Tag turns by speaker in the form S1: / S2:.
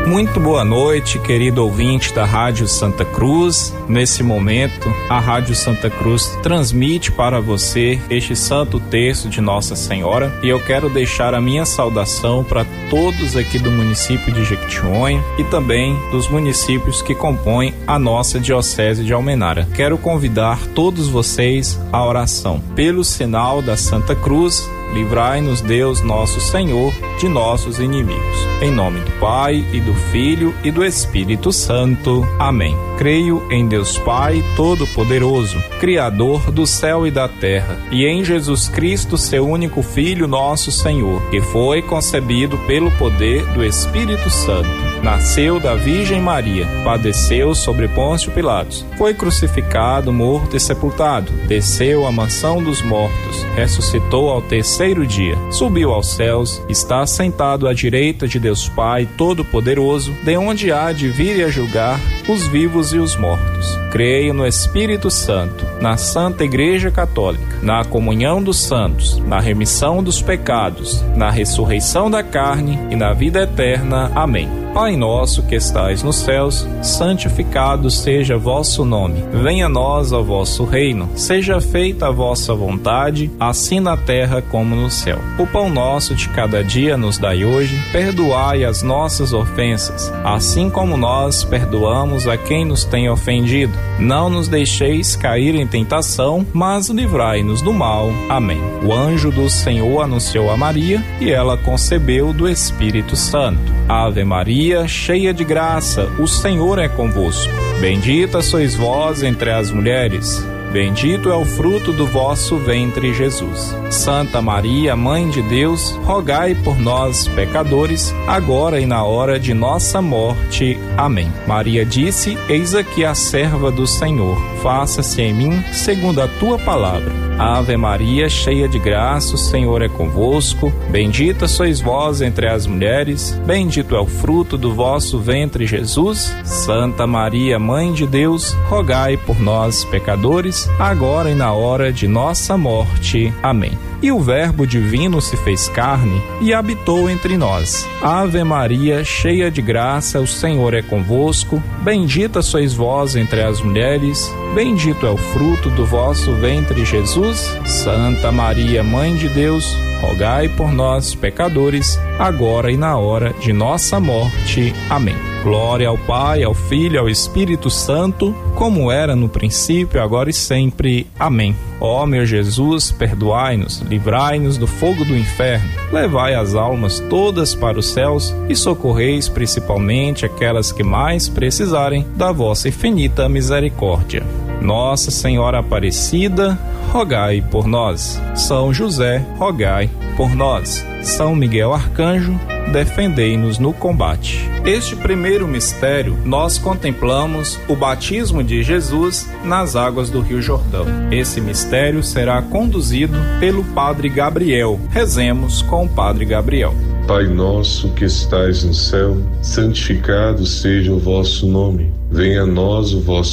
S1: Muito boa noite, querido ouvinte da Rádio Santa Cruz. Nesse momento, a Rádio Santa Cruz transmite para você este santo terço de Nossa Senhora e eu quero deixar a minha saudação para todos aqui do município de Jequitinhonha e também dos municípios que compõem a nossa Diocese de Almenara. Quero convidar todos vocês à oração. Pelo sinal da Santa Cruz, livrai-nos Deus nosso Senhor de nossos inimigos. Em nome do Pai, e do Filho, e do Espírito Santo. Amém. Creio em Deus Pai Todo-Poderoso, Criador do céu e da terra, e em Jesus Cristo, seu único Filho, nosso Senhor, que foi concebido pelo poder do Espírito Santo. Nasceu da Virgem Maria, padeceu sobre Pôncio Pilatos, foi crucificado, morto e sepultado, desceu à mansão dos mortos, ressuscitou ao terceiro dia, subiu aos céus, está sentado à direita de Deus Pai Todo-Poderoso, de onde há de vir a julgar os vivos e os mortos. Creio no Espírito Santo, na Santa Igreja Católica, na comunhão dos santos, na remissão dos pecados, na ressurreição da carne e na vida eterna. Amém. Pai nosso que estais nos céus, santificado seja vosso nome. Venha a nós o vosso reino. Seja feita a vossa vontade, assim na terra como no céu. O pão nosso de cada dia nos dai hoje. Perdoai as nossas ofensas, assim como nós perdoamos a quem nos tem ofendido. Não nos deixeis cair em tentação, mas livrai-nos do mal. Amém. O anjo do Senhor anunciou a Maria, e ela concebeu do Espírito Santo. Ave Maria, cheia de graça, o Senhor é convosco. Bendita sois vós entre as mulheres. Bendito é o fruto do vosso ventre, Jesus. Santa Maria, Mãe de Deus, rogai por nós, pecadores, agora e na hora de nossa morte. Amém. Maria disse: Eis aqui a serva do Senhor. Faça-se em mim segundo a tua palavra. Ave Maria, cheia de graça, o Senhor é convosco. Bendita sois vós entre as mulheres. Bendito é o fruto do vosso ventre, Jesus. Santa Maria, Mãe de Deus, rogai por nós, pecadores, agora e na hora de nossa morte. Amém. E o Verbo divino se fez carne e habitou entre nós. Ave Maria, cheia de graça, o Senhor é convosco. Bendita sois vós entre as mulheres. Bendito é o fruto do vosso ventre, Jesus. Santa Maria, Mãe de Deus, rogai por nós, pecadores, agora e na hora de nossa morte. Amém. Glória ao Pai, ao Filho e ao Espírito Santo, como era no princípio, agora e sempre. Amém. Ó meu Jesus, perdoai-nos, livrai-nos do fogo do inferno, levai as almas todas para os céus e socorreis principalmente aquelas que mais precisarem da vossa infinita misericórdia. Nossa Senhora Aparecida, rogai por nós. São José, rogai por nós. São Miguel Arcanjo, defendei-nos no combate. Este primeiro mistério, nós contemplamos o batismo de Jesus nas águas do Rio Jordão. Esse mistério será conduzido pelo Padre Gabriel. Rezemos com o Padre Gabriel.
S2: Pai nosso que estais no céu, santificado seja o vosso nome. Venha a nós o vosso